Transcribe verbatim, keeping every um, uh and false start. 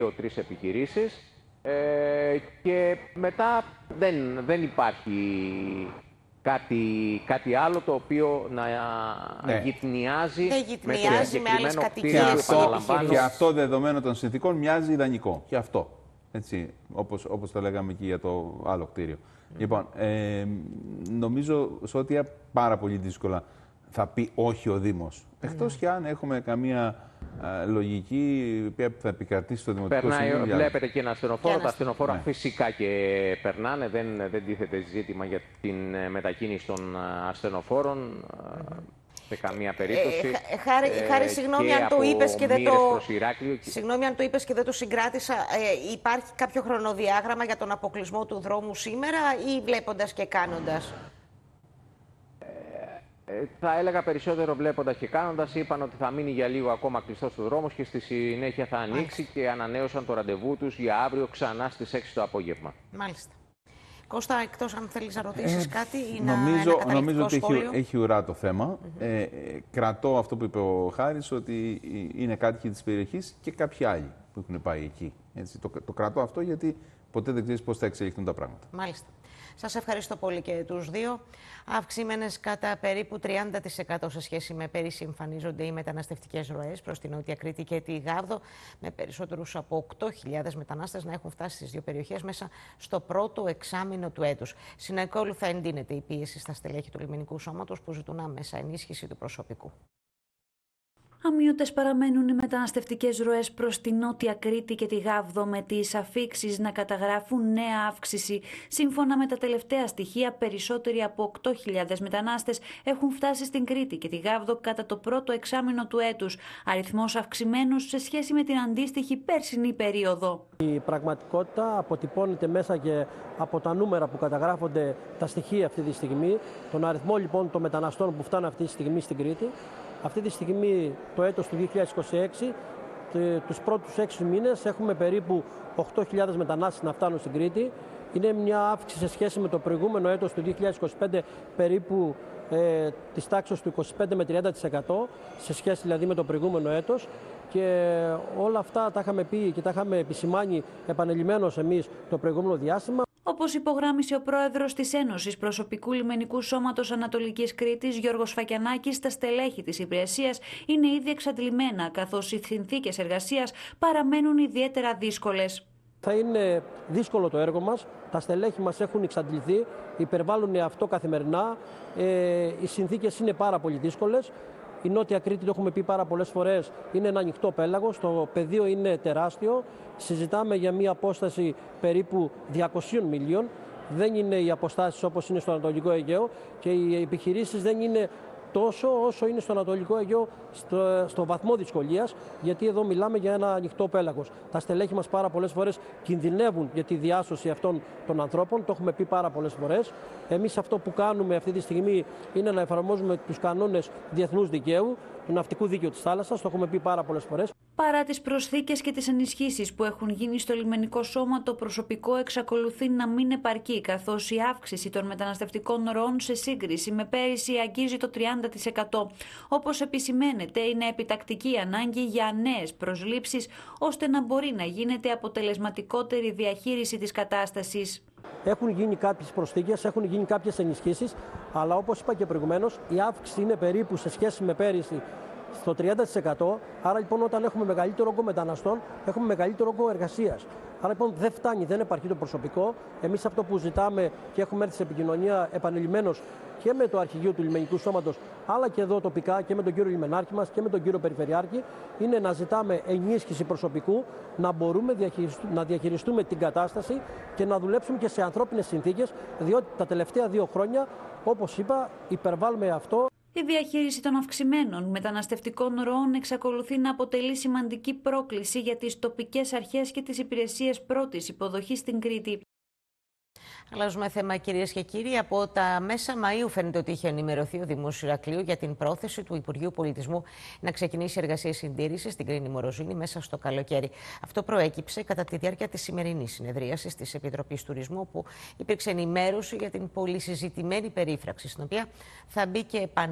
δύο-τρεις επιχειρήσεις ε, και μετά δεν, δεν υπάρχει κάτι, κάτι άλλο το οποίο να ναι. γυτνιάζει, δεν γυτνιάζει με, με άλλες κατοικίες. Και, και αυτό δεδομένο των συνθήκων μοιάζει ιδανικό. Και αυτό. Έτσι, όπως, όπως το λέγαμε και για το άλλο κτίριο. Mm. Λοιπόν, ε, νομίζω σε ό,τι πάρα πολύ δύσκολα θα πει όχι ο Δήμος. Εκτός mm. και αν έχουμε καμία α, λογική που θα επικρατήσει στο Δημοτικό Περνάει, Συμβούλιο. Βλέπετε και ένα ασθενοφόρο. Τα ασθενοφόρα ναι. φυσικά και περνάνε. Δεν, δεν τίθεται ζήτημα για την μετακίνηση των ασθενοφόρων. Mm. Σε καμία περίπτωση. Ε, χάρη, ε, χάρη συγγνώμη αν το είπες και δεν το... Και... Συγγνώμη αν το είπες και δεν το συγκράτησα. Ε, υπάρχει κάποιο χρονοδιάγραμμα για τον αποκλεισμό του δρόμου σήμερα ή βλέποντας και κάνοντας? Ε, ε, θα έλεγα περισσότερο βλέποντας και κάνοντας. Είπαν ότι θα μείνει για λίγο ακόμα κλειστός ο δρόμος και στη συνέχεια θα ανοίξει. Μάλιστα. Και ανανέωσαν το ραντεβού τους για αύριο ξανά στις έξι το απόγευμα. Μάλιστα. Κώστα, εκτός αν θέλεις να ρωτήσεις ε, κάτι ή νομίζω, να νομίζω ότι σχόλιο. έχει, έχει ουρά το θέμα. Mm-hmm. ε, κρατώ αυτό που είπε ο Χάρης, ότι είναι κάτοικοι της περιοχής και κάποιοι άλλοι που έχουν πάει εκεί. Έτσι, το, το κρατώ αυτό γιατί ποτέ δεν ξέρεις πώς θα εξελιχθούν τα πράγματα. Μάλιστα. Σας ευχαριστώ πολύ και τους δύο. Αυξημένες κατά περίπου τριάντα τοις εκατό σε σχέση με πέρυσι εμφανίζονται οι μεταναστευτικές ροές προς την Νότια Κρήτη και τη Γάβδο, με περισσότερους από οκτώ χιλιάδες μετανάστες να έχουν φτάσει στις δύο περιοχές μέσα στο πρώτο εξάμηνο του έτους. Συνεκόλουθα εντείνεται η πίεση στα στελέχη του λιμενικού σώματος που ζητούν άμεσα ενίσχυση του προσωπικού. Αμύωτες παραμένουν οι μεταναστευτικές ροές προς τη Νότια Κρήτη και τη Γάβδο, με τις αφίξεις να καταγράφουν νέα αύξηση. Σύμφωνα με τα τελευταία στοιχεία, περισσότεροι από οκτώ χιλιάδες μετανάστες έχουν φτάσει στην Κρήτη και τη Γάβδο κατά το πρώτο εξάμηνο του έτους. Αριθμός αυξημένος σε σχέση με την αντίστοιχη περσινή περίοδο. Η πραγματικότητα αποτυπώνεται μέσα και από τα νούμερα που καταγράφονται, τα στοιχεία αυτή τη στιγμή. Τον αριθμό λοιπόν των μεταναστών που φτάνουν αυτή τη στιγμή στην Κρήτη. Αυτή τη στιγμή, το έτος του δύο χιλιάδες είκοσι έξι, τους πρώτους έξι μήνες έχουμε περίπου οκτώ χιλιάδες μετανάστες να φτάνουν στην Κρήτη. Είναι μια αύξηση σε σχέση με το προηγούμενο έτος του δύο χιλιάδες είκοσι πέντε, περίπου ε, της τάξης του είκοσι πέντε με τριάντα τοις εκατό, σε σχέση δηλαδή με το προηγούμενο έτος. Και όλα αυτά τα είχαμε πει και τα είχαμε επισημάνει επανειλημμένως εμείς το προηγούμενο διάστημα. Όπως υπογράμμισε ο πρόεδρος της Ένωσης Προσωπικού Λιμενικού Σώματος Ανατολικής Κρήτης, Γιώργος Φακιανάκης, τα στελέχη της υπηρεσίας είναι ήδη εξαντλημένα, καθώς οι συνθήκες εργασίας παραμένουν ιδιαίτερα δύσκολες. Θα είναι δύσκολο το έργο μας, τα στελέχη μας έχουν εξαντληθεί, υπερβάλλουν αυτό καθημερινά, ε, οι συνθήκες είναι πάρα πολύ δύσκολες. Η Νότια Κρήτη, το έχουμε πει πάρα πολλές φορές, είναι ένα ανοιχτό πέλαγος, το πεδίο είναι τεράστιο. Συζητάμε για μια απόσταση περίπου διακοσίων μιλίων. Δεν είναι οι αποστάσεις όπως είναι στο Ανατολικό Αιγαίο και οι επιχειρήσεις δεν είναι τόσο όσο είναι στο Ανατολικό Αιγαίο στο, στο βαθμό δυσκολίας, γιατί εδώ μιλάμε για ένα ανοιχτό πέλαγος. Τα στελέχη μας πάρα πολλές φορές κινδυνεύουν για τη διάσωση αυτών των ανθρώπων, το έχουμε πει πάρα πολλές φορές. Εμείς αυτό που κάνουμε αυτή τη στιγμή είναι να εφαρμόζουμε τους κανόνες διεθνούς δικαίου, του ναυτικού δίκαιου της θάλασσας, το έχουμε πει πάρα πολλές φορές. Παρά τις προσθήκες και τις ενισχύσεις που έχουν γίνει στο λιμενικό σώμα, το προσωπικό εξακολουθεί να μην επαρκεί, καθώς η αύξηση των μεταναστευτικών ροών σε σύγκριση με πέρυσι αγγίζει το τριάντα τοις εκατό. Όπως επισημαίνεται, είναι επιτακτική ανάγκη για νέες προσλήψεις, ώστε να μπορεί να γίνεται αποτελεσματικότερη διαχείριση της κατάστασης. Έχουν γίνει κάποιες προσθήκες, έχουν γίνει κάποιες ενισχύσεις, αλλά όπως είπα και προηγουμένως, η αύξηση είναι περίπου σε σχέση με πέρυσι στο τριάντα τοις εκατό. Άρα λοιπόν, όταν έχουμε μεγαλύτερο όγκο μεταναστών, έχουμε μεγαλύτερο όγκο εργασίας. Άρα λοιπόν δεν φτάνει, δεν επαρκεί το προσωπικό. Εμείς αυτό που ζητάμε και έχουμε έρθει σε επικοινωνία επανειλημμένως και με το Αρχηγείο του Λιμενικού Σώματος, αλλά και εδώ τοπικά και με τον κύριο Λιμενάρχη μας και με τον κύριο Περιφερειάρχη, είναι να ζητάμε ενίσχυση προσωπικού, να μπορούμε να διαχειριστούμε την κατάσταση και να δουλέψουμε και σε ανθρώπινες συνθήκες, διότι τα τελευταία δύο χρόνια, όπως είπα, υπερβάλλουμε αυτό. Η διαχείριση των αυξημένων μεταναστευτικών ροών εξακολουθεί να αποτελεί σημαντική πρόκληση για τις τοπικές αρχές και τις υπηρεσίες πρώτης υποδοχής στην Κρήτη. Αλλάζουμε θέμα, κυρίες και κύριοι. Από τα μέσα Μαΐου φαίνεται ότι είχε ενημερωθεί ο Δήμος Ηρακλείου για την πρόθεση του Υπουργείου Πολιτισμού να ξεκινήσει εργασίες συντήρησης στην Κρίνη Μοροζήνη μέσα στο καλοκαίρι. Αυτό προέκυψε κατά τη διάρκεια της σημερινής συνεδρίασης της Επιτροπής Τουρισμού, όπου υπήρξε ενημέρωση για την πολυσυζητημένη περίφραξη, στην οποία θα μπει και επανέλθει.